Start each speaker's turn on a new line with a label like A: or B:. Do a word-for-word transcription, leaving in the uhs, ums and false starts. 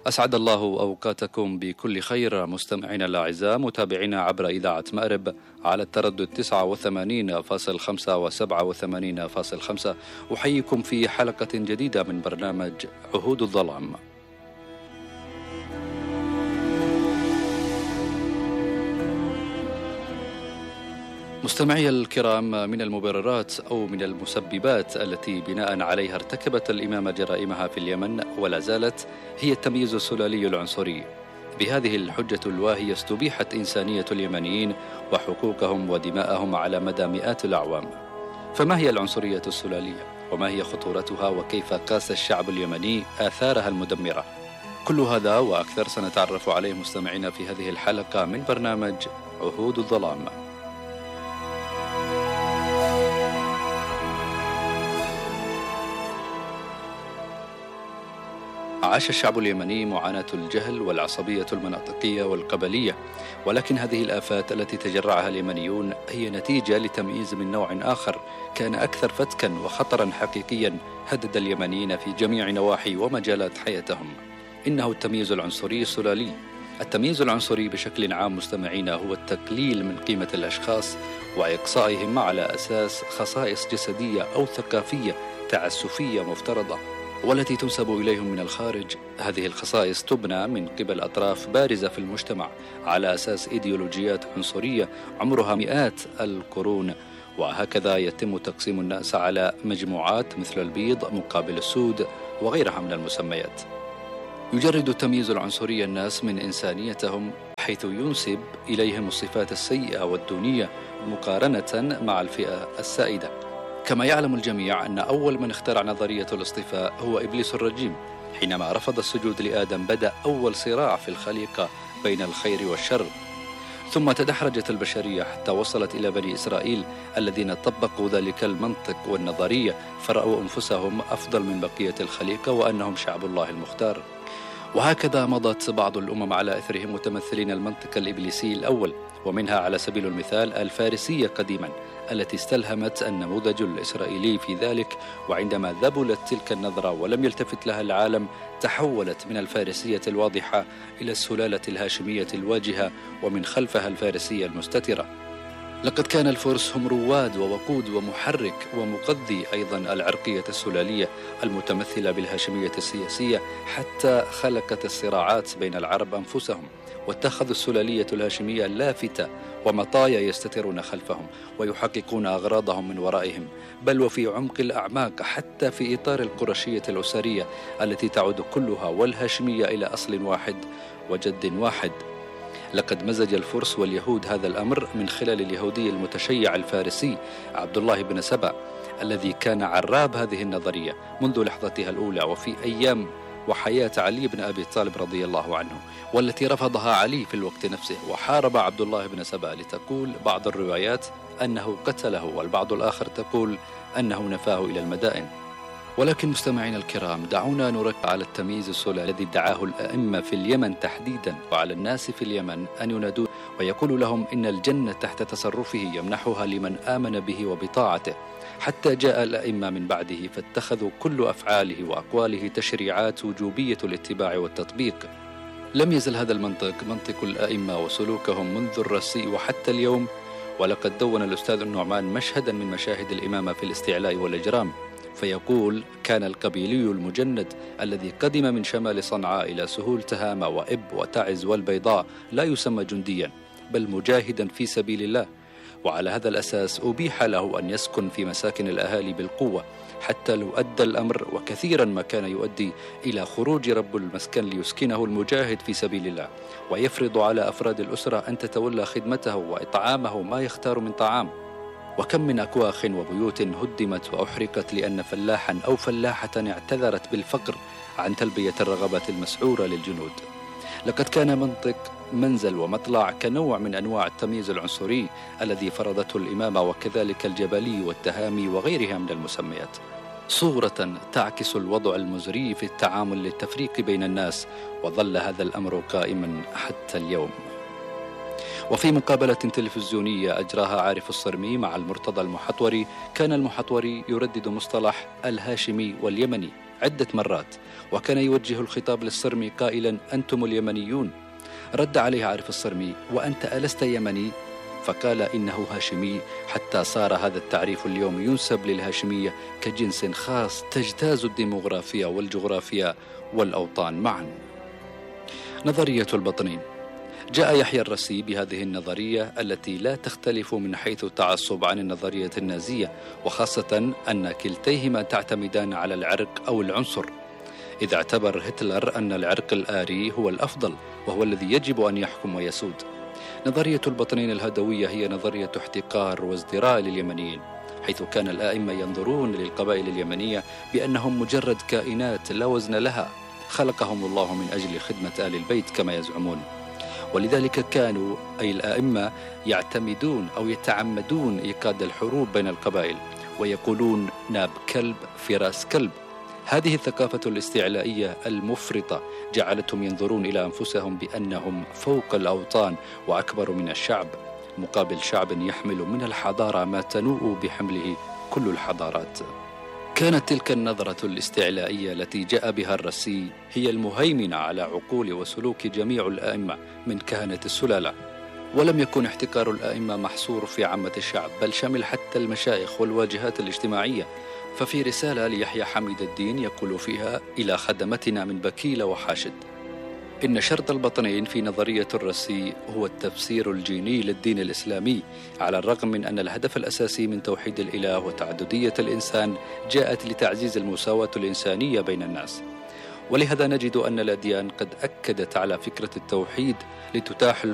A: أسعد الله أوقاتكم بكل خير مستمعينا الأعزاء، متابعينا عبر إذاعة مأرب على التردد تسعة وثمانين فاصلة خمسة وسبعة وثمانين فاصلة خمسة. أحييكم في حلقة جديدة من برنامج عهود الظلام. مستمعي الكرام، من المبررات أو من المسببات التي بناء عليها ارتكبت الإمامة جرائمها في اليمن ولا زالت هي التمييز السلالي العنصري. بهذه الحجة الواهية استبيحت إنسانية اليمنيين وحقوقهم ودماءهم على مدى مئات الأعوام. فما هي العنصرية السلالية؟ وما هي خطورتها؟ وكيف قاس الشعب اليمني آثارها المدمرة؟ كل هذا وأكثر سنتعرف عليه مستمعينا في هذه الحلقة من برنامج عهود الظلام. عاش الشعب اليمني معاناة الجهل والعصبية المناطقية والقبلية، ولكن هذه الآفات التي تجرعها اليمنيون هي نتيجة لتمييز من نوع آخر كان أكثر فتكا وخطرا حقيقيا هدد اليمنيين في جميع نواحي ومجالات حياتهم. إنه التمييز العنصري السلالي. التمييز العنصري بشكل عام مستمعينا هو التقليل من قيمة الأشخاص وإقصائهم على أساس خصائص جسدية أو ثقافية تعسفية مفترضة والتي تنسب إليهم من الخارج. هذه الخصائص تبنى من قبل أطراف بارزة في المجتمع على أساس إيديولوجيات عنصرية عمرها مئات القرون، وهكذا يتم تقسيم الناس على مجموعات مثل البيض مقابل السود وغيرها من المسميات. يجرد التمييز العنصري الناس من إنسانيتهم حيث ينسب إليهم الصفات السيئة والدونية مقارنة مع الفئة السائدة. كما يعلم الجميع أن أول من اخترع نظرية الاصطفاء هو إبليس الرجيم. حينما رفض السجود لآدم بدأ أول صراع في الخليقة بين الخير والشر، ثم تدحرجت البشرية حتى وصلت إلى بني إسرائيل الذين طبقوا ذلك المنطق والنظرية، فرأوا أنفسهم أفضل من بقية الخليقة وأنهم شعب الله المختار. وهكذا مضت بعض الأمم على أثرهم متمثلين المنطق الإبليسي الأول، ومنها على سبيل المثال الفارسية قديما التي استلهمت النموذج الإسرائيلي في ذلك، وعندما ذبلت تلك النظرة ولم يلتفت لها العالم تحولت من الفارسية الواضحة إلى السلالة الهاشمية الواجهة ومن خلفها الفارسية المستترة. لقد كان الفرس هم رواد ووقود ومحرك ومقضي أيضا العرقية السلالية المتمثلة بالهاشمية السياسية، حتى خلقت الصراعات بين العرب أنفسهم واتخذوا السلالية الهاشمية لافتة ومطايا يستترون خلفهم ويحققون أغراضهم من ورائهم، بل وفي عمق الأعماق حتى في إطار القرشية الأسرية التي تعود كلها والهاشمية إلى أصل واحد وجد واحد. لقد مزج الفرس واليهود هذا الأمر من خلال اليهودي المتشيع الفارسي عبد الله بن سبأ الذي كان عراب هذه النظرية منذ لحظتها الأولى وفي أيام وحياة علي بن أبي طالب رضي الله عنه، والتي رفضها علي في الوقت نفسه وحارب عبد الله بن سبأ، لتقول بعض الروايات أنه قتله والبعض الآخر تقول أنه نفاه إلى المدائن. ولكن مستمعينا الكرام، دعونا نركز على التمييز السلالي الذي ادعاه الأئمة في اليمن تحديدا، وعلى الناس في اليمن أن ينادوا ويقول لهم إن الجنة تحت تصرفه يمنحها لمن آمن به وبطاعته، حتى جاء الأئمة من بعده فاتخذوا كل أفعاله وأقواله تشريعات وجوبية الاتباع والتطبيق. لم يزل هذا المنطق منطق الأئمة وسلوكهم منذ الرسي وحتى اليوم. ولقد دون الأستاذ النعمان مشهدا من مشاهد الإمامة في الاستعلاء والإجرام، فيقول: كان القبيلي المجند الذي قدم من شمال صنعاء إلى سهول تهامة وإب وتعز والبيضاء لا يسمى جنديا بل مجاهدا في سبيل الله، وعلى هذا الأساس أبيح له أن يسكن في مساكن الأهالي بالقوة، حتى لو أدى الأمر وكثيرا ما كان يؤدي إلى خروج رب المسكن ليسكنه المجاهد في سبيل الله، ويفرض على أفراد الأسرة أن تتولى خدمته وإطعامه ما يختار من طعام. وكم من أكواخ وبيوت هدمت وأحرقت لأن فلاحا أو فلاحة اعتذرت بالفقر عن تلبية الرغبات المسعورة للجنود. لقد كان منطق منزل ومطلع كنوع من أنواع التمييز العنصري الذي فرضته الإمامة، وكذلك الجبلي والتهامي وغيرها من المسميات، صورة تعكس الوضع المزري في التعامل للتفريق بين الناس، وظل هذا الأمر قائما حتى اليوم. وفي مقابلة تلفزيونية أجراها عارف الصرمي مع المرتضى المحطوري، كان المحطوري يردد مصطلح الهاشمي واليمني عدة مرات، وكان يوجه الخطاب للصرمي قائلا: أنتم اليمنيون. رد عليه عارف الصرمي: وأنت ألست يمني؟ فقال: إنه هاشمي، حتى صار هذا التعريف اليوم ينسب للهاشمية كجنس خاص تجتاز الديموغرافيا والجغرافيا والأوطان معا. نظرية البطنين. جاء يحيى الرسي بهذه النظرية التي لا تختلف من حيث تعصب عن النظرية النازية، وخاصة أن كلتيهما تعتمدان على العرق أو العنصر، إذا اعتبر هتلر أن العرق الآري هو الأفضل وهو الذي يجب أن يحكم ويسود. نظرية البطنين الهدوية هي نظرية احتقار وازدراء لليمنيين، حيث كان الآئمة ينظرون للقبائل اليمنية بأنهم مجرد كائنات لا وزن لها، خلقهم الله من أجل خدمة آل البيت كما يزعمون. ولذلك كانوا أي الآئمة يعتمدون أو يتعمدون إيقاد الحروب بين القبائل، ويقولون: ناب كلب في راس كلب. هذه الثقافة الاستعلائية المفرطة جعلتهم ينظرون إلى أنفسهم بأنهم فوق الأوطان وأكبر من الشعب، مقابل شعب يحمل من الحضارة ما تنوء بحمله كل الحضارات. كانت تلك النظرة الاستعلائية التي جاء بها الرسي هي المهيمنة على عقول وسلوك جميع الآئمة من كهنة السلالة. ولم يكن احتكار الآئمة محصور في عامة الشعب، بل شمل حتى المشايخ والواجهات الاجتماعية. ففي رسالة ليحيى حميد الدين يقول فيها: إلى خدمتنا من بكيل وحاشد، إن شرط البطنين في نظرية الرسي هو التفسير الجيني للدين الإسلامي، على الرغم من أن الهدف الأساسي من توحيد الإله وتعددية الإنسان جاءت لتعزيز المساواة الإنسانية بين الناس. ولهذا نجد أن الأديان قد أكدت على فكرة التوحيد لتتاح